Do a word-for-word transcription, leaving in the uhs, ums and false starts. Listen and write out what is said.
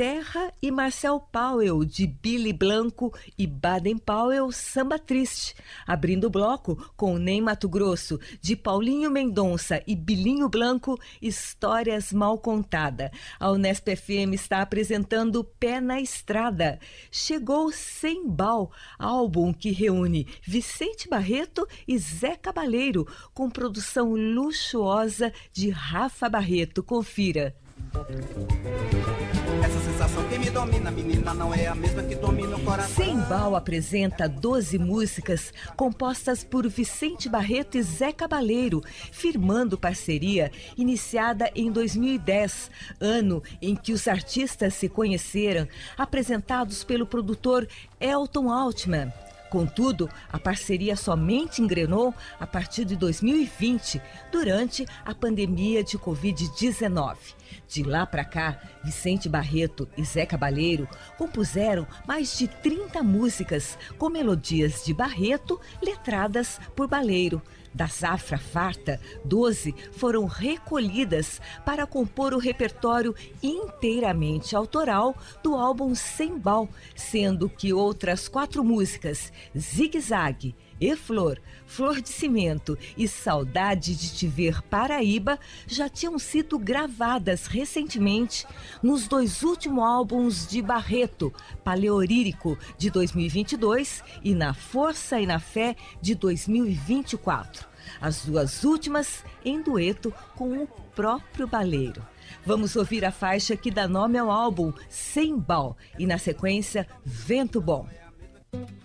Terra e Marcel Powell, de Billy Blanco e Baden Powell, Samba Triste. Abrindo o bloco com Ney Matogrosso, de Paulinho Mendonça e Bilinho Blanco, Histórias Mal Contada. A Unesp F M está apresentando Pé na Estrada. Chegou Sembal, álbum que reúne Vicente Barreto e Zé Cabaleiro, com produção luxuosa de Rafa Barreto. Confira. Essa sensação que me domina, menina, não é a mesma que domina o coração. Sembal apresenta doze músicas compostas por Vicente Barreto e Zé Cabaleiro, firmando parceria iniciada em dois mil e dez, ano em que os artistas se conheceram, apresentados pelo produtor Elton Altman. Contudo, a parceria somente engrenou a partir de dois mil e vinte, durante a pandemia de covid dezenove. De lá para cá, Vicente Barreto e Zé Cabaleiro compuseram mais de trinta músicas com melodias de Barreto, letradas por Baleiro. Da safra farta, doze foram recolhidas para compor o repertório inteiramente autoral do álbum Sembal, sendo que outras quatro músicas, Zigue Zague, E Flor, Flor de Cimento e Saudade de Te Ver Paraíba, já tinham sido gravadas recentemente nos dois últimos álbuns de Barreto, Paleorírico, de dois mil e vinte e dois, e Na Força e na Fé, de dois mil e vinte e quatro. As duas últimas em dueto com o próprio Baleiro. Vamos ouvir a faixa que dá nome ao álbum, Sembal, e na sequência, Vento Bom.